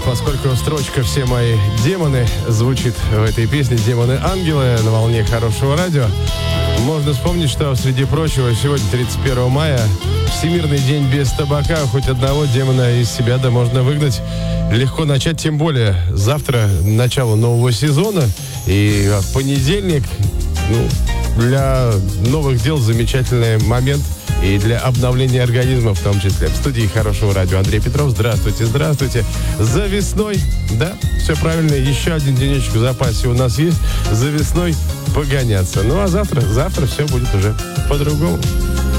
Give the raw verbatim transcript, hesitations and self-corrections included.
поскольку строчка «Все мои демоны» звучит в этой песне «Демоны-ангелы» на волне хорошего радио, можно вспомнить, что, среди прочего, сегодня, тридцать первого мая, Всемирный день без табака. Хоть одного демона из себя да можно выгнать. Легко начать, тем более завтра начало нового сезона. И понедельник, ну, для новых дел замечательный момент. И для обновления организма в том числе. В студии хорошего радио Андрей Петров. Здравствуйте, здравствуйте. За весной, да, все правильно, еще один денечек в запасе у нас есть. За весной погоняться. Ну а завтра, завтра все будет уже по-другому.